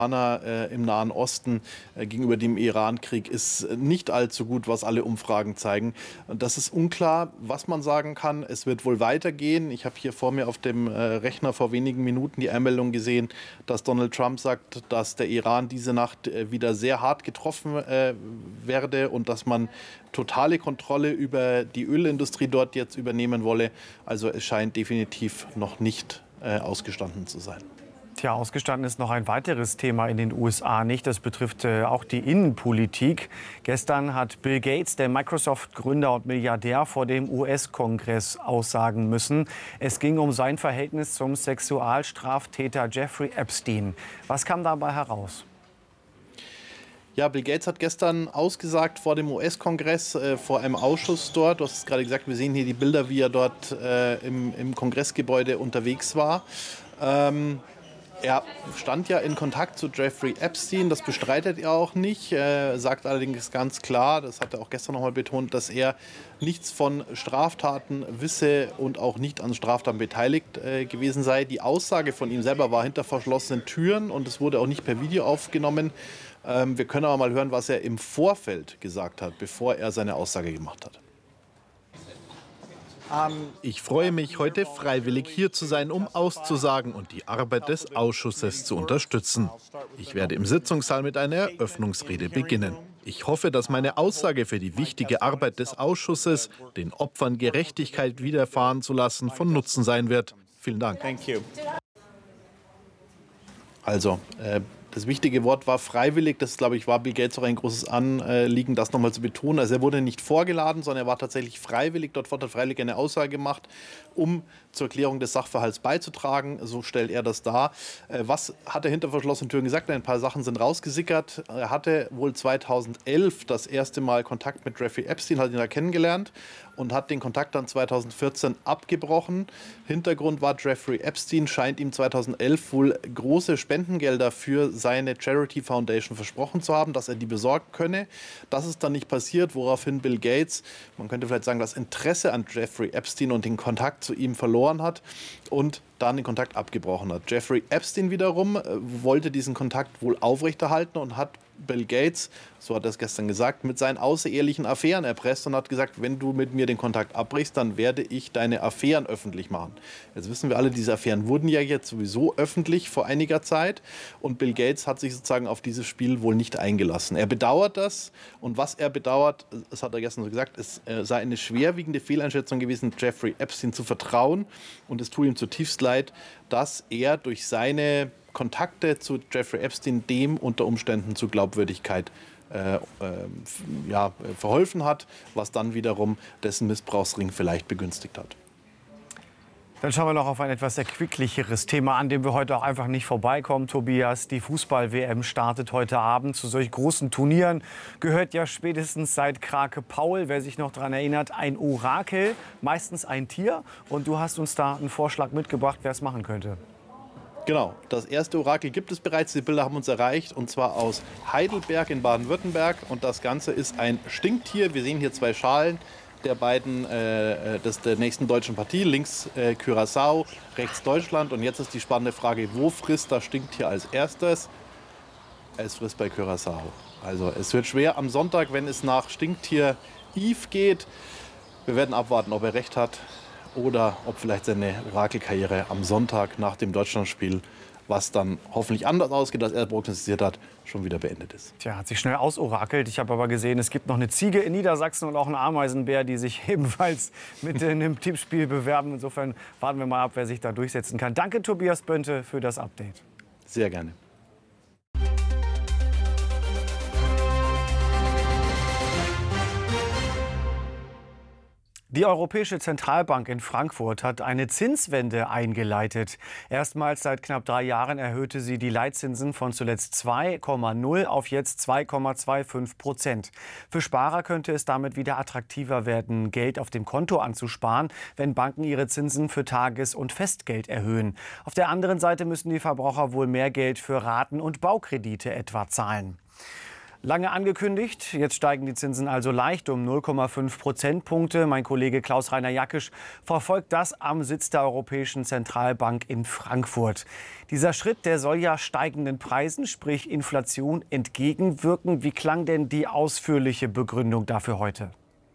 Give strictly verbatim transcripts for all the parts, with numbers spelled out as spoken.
Äh, im Nahen Osten äh, gegenüber dem Iran-Krieg ist nicht allzu gut, was alle Umfragen zeigen. Und das ist unklar, was man sagen kann. Es wird wohl weitergehen. Ich habe hier vor mir auf dem äh, Rechner vor wenigen Minuten die Einmeldung gesehen, dass Donald Trump sagt, dass der Iran diese Nacht äh, wieder sehr hart getroffen äh, werde und dass man totale Kontrolle über die Ölindustrie dort jetzt übernehmen wolle. Also es scheint definitiv noch nicht äh, ausgestanden zu sein. Tja, ausgestanden ist noch ein weiteres Thema in den U S A nicht. Das betrifft äh, auch die Innenpolitik. Gestern hat Bill Gates, der Microsoft-Gründer und Milliardär, vor dem U S-Kongress aussagen müssen. Es ging um sein Verhältnis zum Sexualstraftäter Jeffrey Epstein. Was kam dabei heraus? Ja, Bill Gates hat gestern ausgesagt vor dem U S-Kongress, äh, vor einem Ausschuss dort. Du hast es gerade gesagt, wir sehen hier die Bilder, wie er dort äh, im, im Kongressgebäude unterwegs war. Ähm, Er stand ja in Kontakt zu Jeffrey Epstein, das bestreitet er auch nicht, er sagt allerdings ganz klar, das hat er auch gestern noch mal betont, dass er nichts von Straftaten wisse und auch nicht an Straftaten beteiligt äh, gewesen sei. Die Aussage von ihm selber war hinter verschlossenen Türen und es wurde auch nicht per Video aufgenommen. Ähm, wir können aber mal hören, was er im Vorfeld gesagt hat, bevor er seine Aussage gemacht hat. Ich freue mich, heute freiwillig hier zu sein, um auszusagen und die Arbeit des Ausschusses zu unterstützen. Ich werde im Sitzungssaal mit einer Eröffnungsrede beginnen. Ich hoffe, dass meine Aussage für die wichtige Arbeit des Ausschusses, den Opfern Gerechtigkeit widerfahren zu lassen, von Nutzen sein wird. Vielen Dank. Also, äh das wichtige Wort war freiwillig. Das, glaube ich, war Bill Gates auch ein großes Anliegen, das nochmal zu betonen. Also er wurde nicht vorgeladen, sondern er war tatsächlich freiwillig. Dort hat er freiwillig eine Aussage gemacht, um zur Erklärung des Sachverhalts beizutragen. So stellt er das dar. Was hat er hinter verschlossenen Türen gesagt? Ein paar Sachen sind rausgesickert. Er hatte wohl zweitausendelf das erste Mal Kontakt mit Jeffrey Epstein, hat ihn da kennengelernt und hat den Kontakt dann zweitausendvierzehn abgebrochen. Hintergrund war, Jeffrey Epstein scheint ihm zweitausendelf wohl große Spendengelder für seine Charity Foundation versprochen zu haben, dass er die besorgen könne. Das ist dann nicht passiert, woraufhin Bill Gates, man könnte vielleicht sagen, das Interesse an Jeffrey Epstein und den Kontakt zu ihm verloren hat und dann den Kontakt abgebrochen hat. Jeffrey Epstein wiederum äh, wollte diesen Kontakt wohl aufrechterhalten und hat Bill Gates, so hat er es gestern gesagt, mit seinen außerehelichen Affären erpresst und hat gesagt, wenn du mit mir den Kontakt abbrichst, dann werde ich deine Affären öffentlich machen. Jetzt wissen wir alle, diese Affären wurden ja jetzt sowieso öffentlich vor einiger Zeit und Bill Gates hat sich sozusagen auf dieses Spiel wohl nicht eingelassen. Er bedauert das und was er bedauert, das hat er gestern so gesagt, es sei eine schwerwiegende Fehleinschätzung gewesen, Jeffrey Epstein zu vertrauen und es tut ihm zutiefst leid, dass er durch seine Kontakte zu Jeffrey Epstein dem unter Umständen zu Glaubwürdigkeit äh, äh, ja, verholfen hat, was dann wiederum dessen Missbrauchsring vielleicht begünstigt hat. Dann schauen wir noch auf ein etwas erquicklicheres Thema, an dem wir heute auch einfach nicht vorbeikommen, Tobias. Die Fußball-W M startet heute Abend. Zu solch großen Turnieren gehört ja spätestens seit Krake Paul, wer sich noch daran erinnert, ein Orakel, meistens ein Tier. Und du hast uns da einen Vorschlag mitgebracht, wer es machen könnte. Genau, das erste Orakel gibt es bereits, die Bilder haben uns erreicht und zwar aus Heidelberg in Baden-Württemberg und das Ganze ist ein Stinktier. Wir sehen hier zwei Schalen der beiden, äh, des, der nächsten deutschen Partie, links äh, Curaçao, rechts Deutschland und jetzt ist die spannende Frage, wo frisst das Stinktier als erstes? Es frisst bei Curaçao. Also es wird schwer am Sonntag, wenn es nach Stinktier Yves geht. Wir werden abwarten, ob er recht hat. Oder ob vielleicht seine Orakelkarriere am Sonntag nach dem Deutschlandspiel, was dann hoffentlich anders ausgeht, als er prognostiziert hat, schon wieder beendet ist. Tja, hat sich schnell ausorakelt. Ich habe aber gesehen, es gibt noch eine Ziege in Niedersachsen und auch einen Ameisenbär, die sich ebenfalls mit in einem Tippspiel bewerben. Insofern warten wir mal ab, wer sich da durchsetzen kann. Danke, Tobias Bönte, für das Update. Sehr gerne. Die Europäische Zentralbank in Frankfurt hat eine Zinswende eingeleitet. Erstmals seit knapp drei Jahren erhöhte sie die Leitzinsen von zuletzt zwei Komma null auf jetzt zwei Komma fünfundzwanzig Prozent. Für Sparer könnte es damit wieder attraktiver werden, Geld auf dem Konto anzusparen, wenn Banken ihre Zinsen für Tages- und Festgeld erhöhen. Auf der anderen Seite müssen die Verbraucher wohl mehr Geld für Raten und Baukredite etwa zahlen. Lange angekündigt, jetzt steigen die Zinsen also leicht um null Komma fünf Prozentpunkte. Mein Kollege Klaus-Rainer Jackisch verfolgt das am Sitz der Europäischen Zentralbank in Frankfurt. Dieser Schritt, der soll ja steigenden Preisen, sprich Inflation, entgegenwirken. Wie klang denn die ausführliche Begründung dafür heute?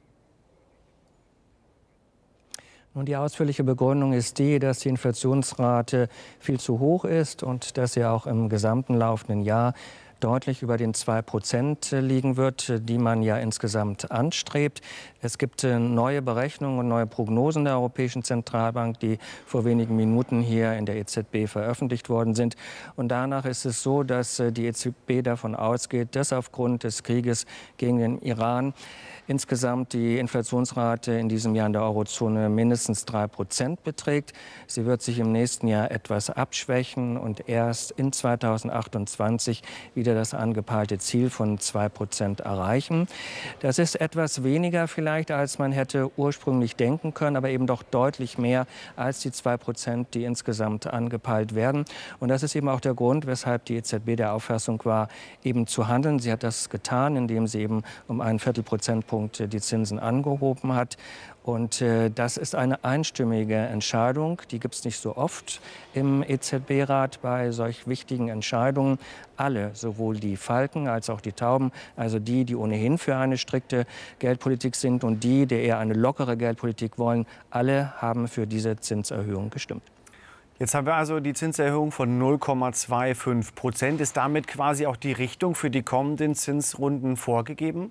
Und die ausführliche Begründung ist die, dass die Inflationsrate viel zu hoch ist und dass sie auch im gesamten laufenden Jahr deutlich über den zwei Prozent liegen wird, die man ja insgesamt anstrebt. Es gibt neue Berechnungen und neue Prognosen der Europäischen Zentralbank, die vor wenigen Minuten hier in der E Z B veröffentlicht worden sind. Und danach ist es so, dass die E Z B davon ausgeht, dass aufgrund des Krieges gegen den Iran insgesamt die Inflationsrate in diesem Jahr in der Eurozone mindestens drei Prozent beträgt. Sie wird sich im nächsten Jahr etwas abschwächen und erst in zweitausendachtundzwanzig wieder das angepeilte Ziel von zwei Prozent erreichen. Das ist etwas weniger vielleicht, als man hätte ursprünglich denken können, aber eben doch deutlich mehr als die zwei Prozent, die insgesamt angepeilt werden. Und das ist eben auch der Grund, weshalb die E Z B der Auffassung war, eben zu handeln. Sie hat das getan, indem sie eben um einen Viertelprozentpunkt die Zinsen angehoben hat. Und äh, das ist eine einstimmige Entscheidung. Die gibt es nicht so oft im E Z B-Rat bei solch wichtigen Entscheidungen. Alle, sowohl die Falken als auch die Tauben, also die, die ohnehin für eine strikte Geldpolitik sind und die, die eher eine lockere Geldpolitik wollen, alle haben für diese Zinserhöhung gestimmt. Jetzt haben wir also die Zinserhöhung von null Komma fünfundzwanzig Prozent. Ist damit quasi auch die Richtung für die kommenden Zinsrunden vorgegeben?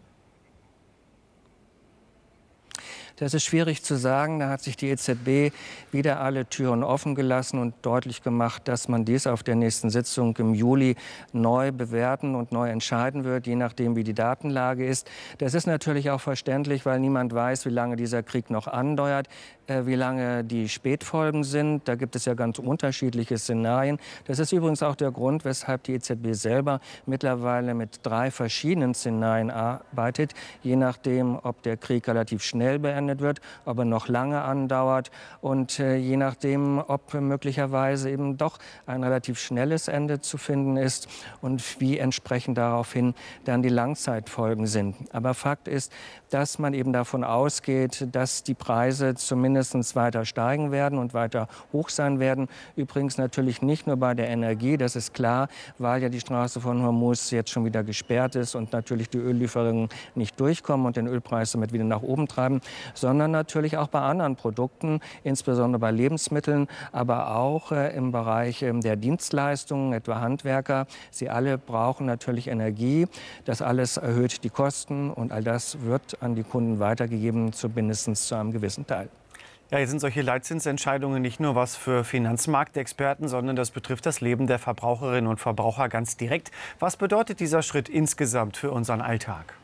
Das ist schwierig zu sagen. Da hat sich die E Z B wieder alle Türen offen gelassen und deutlich gemacht, dass man dies auf der nächsten Sitzung im Juli neu bewerten und neu entscheiden wird, je nachdem, wie die Datenlage ist. Das ist natürlich auch verständlich, weil niemand weiß, wie lange dieser Krieg noch andauert, äh, wie lange die Spätfolgen sind. Da gibt es ja ganz unterschiedliche Szenarien. Das ist übrigens auch der Grund, weshalb die E Z B selber mittlerweile mit drei verschiedenen Szenarien arbeitet, je nachdem, ob der Krieg relativ schnell beendet wird, ob er noch lange andauert und äh, je nachdem, ob möglicherweise eben doch ein relativ schnelles Ende zu finden ist und wie entsprechend daraufhin dann die Langzeitfolgen sind. Aber Fakt ist, dass man eben davon ausgeht, dass die Preise zumindest weiter steigen werden und weiter hoch sein werden. Übrigens natürlich nicht nur bei der Energie, das ist klar, weil ja die Straße von Hormuz jetzt schon wieder gesperrt ist und natürlich die Öllieferungen nicht durchkommen und den Ölpreis damit wieder nach oben treiben, sondern natürlich auch bei anderen Produkten, insbesondere bei Lebensmitteln, aber auch äh, im Bereich äh, der Dienstleistungen, etwa Handwerker. Sie alle brauchen natürlich Energie. Das alles erhöht die Kosten und all das wird an die Kunden weitergegeben, zumindest zu einem gewissen Teil. Ja, jetzt sind solche Leitzinsentscheidungen nicht nur was für Finanzmarktexperten, sondern das betrifft das Leben der Verbraucherinnen und Verbraucher ganz direkt. Was bedeutet dieser Schritt insgesamt für unseren Alltag?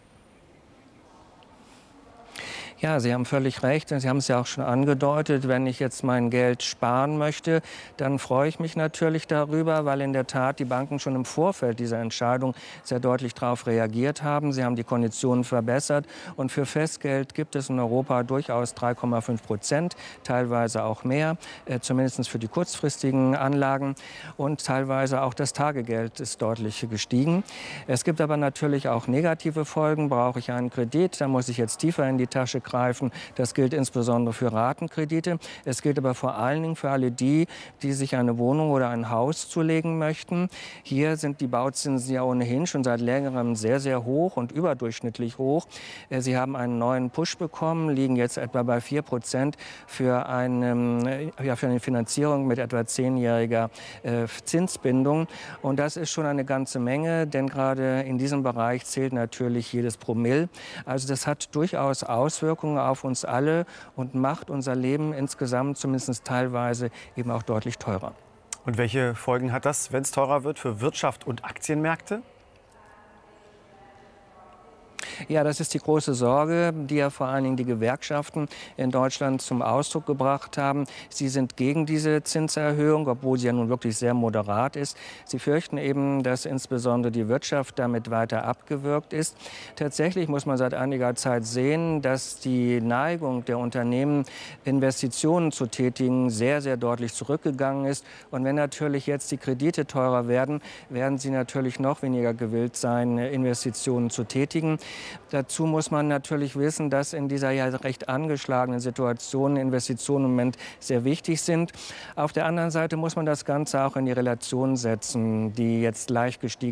Ja, Sie haben völlig recht. Sie haben es ja auch schon angedeutet. Wenn ich jetzt mein Geld sparen möchte, dann freue ich mich natürlich darüber, weil in der Tat die Banken schon im Vorfeld dieser Entscheidung sehr deutlich darauf reagiert haben. Sie haben die Konditionen verbessert. Und für Festgeld gibt es in Europa durchaus drei Komma fünf Prozent, teilweise auch mehr, äh, zumindest für die kurzfristigen Anlagen. Und teilweise auch das Tagegeld ist deutlich gestiegen. Es gibt aber natürlich auch negative Folgen. Brauche ich einen Kredit, dann muss ich jetzt tiefer in die Tasche greifen. Das gilt insbesondere für Ratenkredite. Es gilt aber vor allen Dingen für alle die, die sich eine Wohnung oder ein Haus zulegen möchten. Hier sind die Bauzinsen ja ohnehin schon seit längerem sehr, sehr hoch und überdurchschnittlich hoch. Sie haben einen neuen Push bekommen, liegen jetzt etwa bei vier Prozent für eine, ja, für eine Finanzierung mit etwa zehnjähriger äh, Zinsbindung. Und das ist schon eine ganze Menge, denn gerade in diesem Bereich zählt natürlich jedes Promille. Also das hat durchaus Auswirkungen auf uns alle und macht unser Leben insgesamt zumindest teilweise eben auch deutlich teurer. Und welche Folgen hat das, wenn es teurer wird, für Wirtschaft und Aktienmärkte? Ja, das ist die große Sorge, die ja vor allen Dingen die Gewerkschaften in Deutschland zum Ausdruck gebracht haben. Sie sind gegen diese Zinserhöhung, obwohl sie ja nun wirklich sehr moderat ist. Sie fürchten eben, dass insbesondere die Wirtschaft damit weiter abgewürgt ist. Tatsächlich muss man seit einiger Zeit sehen, dass die Neigung der Unternehmen, Investitionen zu tätigen, sehr, sehr deutlich zurückgegangen ist. Und wenn natürlich jetzt die Kredite teurer werden, werden sie natürlich noch weniger gewillt sein, Investitionen zu tätigen. Dazu muss man natürlich wissen, dass in dieser ja recht angeschlagenen Situation Investitionen im Moment sehr wichtig sind. Auf der anderen Seite muss man das Ganze auch in die Relation setzen. Die jetzt leicht gestiegenen